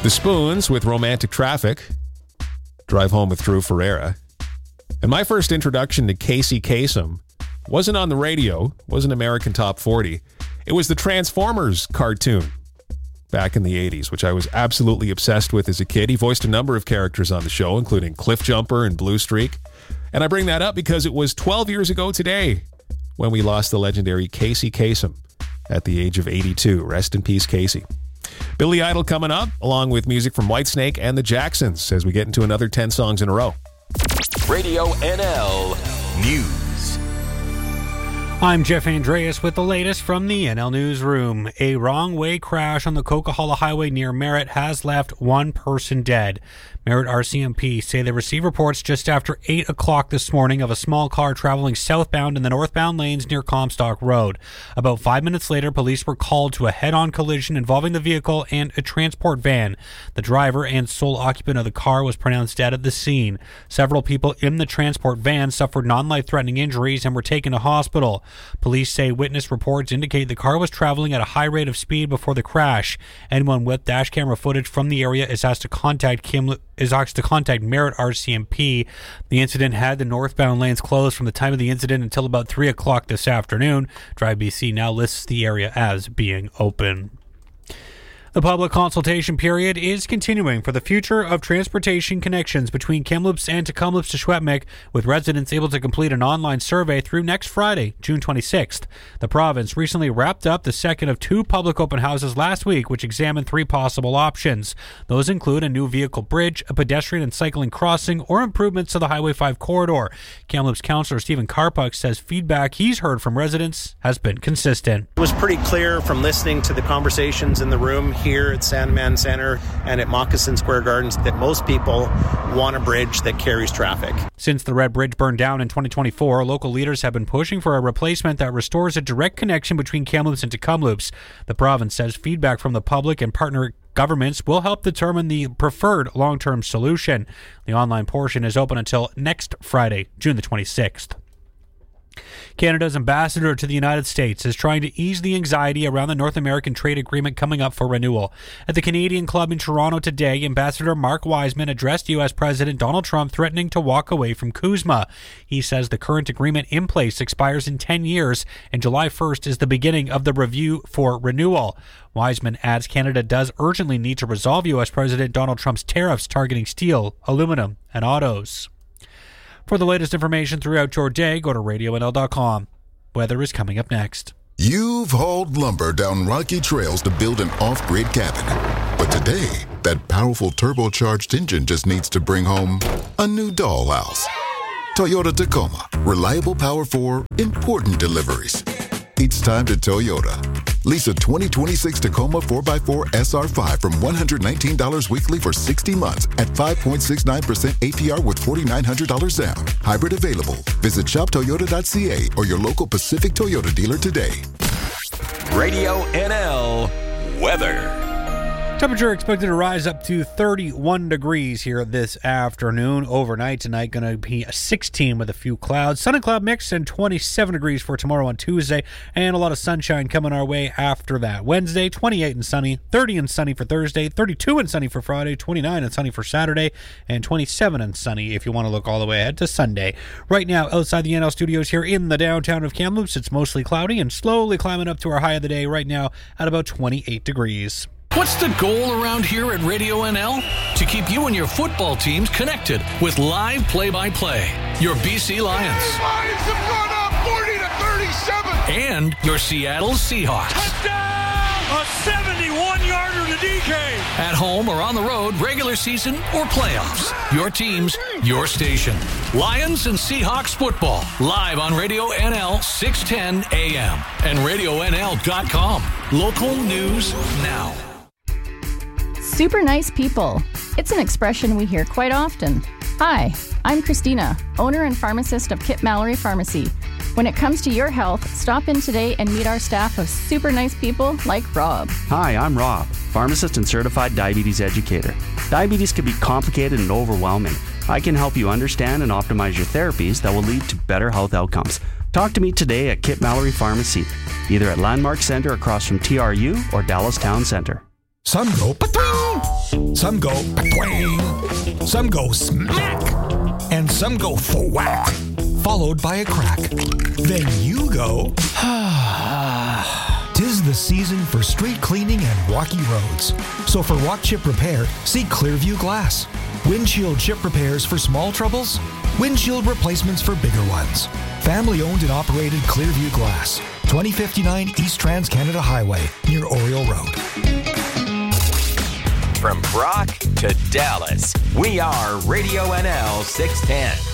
The Spoons with Romantic Traffic. Drive Home with Drew Ferreira. And my first introduction to Casey Kasem wasn't on the radio, wasn't American Top 40. It was the Transformers cartoon back in the 80s, which I was absolutely obsessed with as a kid. He voiced a number of characters on the show, including Cliff Jumper and Blue Streak. And I bring that up because it was 12 years ago today when we lost the legendary Casey Kasem at the age of 82. Rest in peace, Casey. Billy Idol coming up, along with music from Whitesnake and the Jacksons, as we get into another 10 songs in a row. Radio NL News. I'm Jeff Andreas with the latest from the NL Newsroom. A wrong-way crash on the Coquihalla Highway near Merritt has left one person dead. Merritt RCMP say they received reports just after 8 o'clock this morning of a small car traveling southbound in the northbound lanes near Comstock Road. About 5 minutes later, police were called to a head-on collision involving the vehicle and a transport van. The driver and sole occupant of the car was pronounced dead at the scene. Several people in the transport van suffered non-life-threatening injuries and were taken to hospital. Police say witness reports indicate the car was traveling at a high rate of speed before the crash. Anyone with dash camera footage from the area is asked to contact Merritt RCMP. The incident had the northbound lanes closed from the time of the incident until about 3 o'clock this afternoon. Drive BC now lists the area as being open. The public consultation period is continuing for the future of transportation connections between Kamloops and Tecumloops to Secwépemc, with residents able to complete an online survey through next Friday, June 26th. The province recently wrapped up the second of 2 public open houses last week, which examined 3 possible options. Those include a new vehicle bridge, a pedestrian and cycling crossing, or improvements to the Highway 5 corridor. Kamloops Councillor Stephen Karpuk says feedback he's heard from residents has been consistent. It was pretty clear from listening to the conversations in the room here at Sandman Center and at Moccasin Square Gardens that most people want a bridge that carries traffic. Since the Red Bridge burned down in 2024, local leaders have been pushing for a replacement that restores a direct connection between Kamloops and Tecumloops. The province says feedback from the public and partner governments will help determine the preferred long-term solution. The online portion is open until next Friday, June the 26th. Canada's ambassador to the United States is trying to ease the anxiety around the North American trade agreement coming up for renewal. At the Canadian Club in Toronto today, Ambassador Mark Wiseman addressed U.S. President Donald Trump threatening to walk away from CUSMA. He says the current agreement in place expires in 10 years, and July 1st is the beginning of the review for renewal. Wiseman adds Canada does urgently need to resolve U.S. President Donald Trump's tariffs targeting steel, aluminum, and autos. For the latest information throughout your day, go to RadioNL.com. Weather is coming up next. You've hauled lumber down rocky trails to build an off-grid cabin. But today, that powerful turbocharged engine just needs to bring home a new dollhouse. Toyota Tacoma. Reliable power for important deliveries. It's time to Toyota. Lease a 2026 Tacoma 4x4 SR5 from $119 weekly for 60 months at 5.69% APR with $4,900 down. Hybrid available. Visit shoptoyota.ca or your local Pacific Toyota dealer today. Radio NL weather. Temperature expected to rise up to 31 degrees here this afternoon. Overnight tonight going to be 16 with a few clouds. Sun and cloud mix, and 27 degrees for tomorrow on Tuesday. And a lot of sunshine coming our way after that. Wednesday, 28 and sunny. 30 and sunny for Thursday. 32 and sunny for Friday. 29 and sunny for Saturday. And 27 and sunny if you want to look all the way ahead to Sunday. Right now, outside the NL studios here in the downtown of Kamloops, it's mostly cloudy and slowly climbing up to our high of the day right now at about 28 degrees. What's the goal around here at Radio NL? To keep you and your football teams connected with live play-by-play. Your BC Lions. Lions have gone up 40-37. And your Seattle Seahawks. Touchdown! A 71-yarder to DK. At home or on the road, regular season or playoffs. Your teams, your station. Lions and Seahawks football. Live on Radio NL 610 AM and RadioNL.com. Local news now. Super nice people. It's an expression we hear quite often. Hi, I'm Christina, owner and pharmacist of Kip Mallory Pharmacy. When it comes to your health, stop in today and meet our staff of super nice people like Rob. Hi, I'm Rob, pharmacist and certified diabetes educator. Diabetes can be complicated and overwhelming. I can help you understand and optimize your therapies that will lead to better health outcomes. Talk to me today at Kip Mallory Pharmacy, either at Landmark Center across from TRU or Dallas Town Center. Some go pa-twing, some go pa-twang, some go smack, and some go thwack, followed by a crack. Then you go, "Tis the season for street cleaning and rocky roads. So for walk chip repair, see Clearview Glass. Windshield chip repairs for small troubles, windshield replacements for bigger ones. Family owned and operated Clearview Glass, 2059 East Trans-Canada Highway, near Oriole Road." From Brock to Dallas, we are Radio NL 610.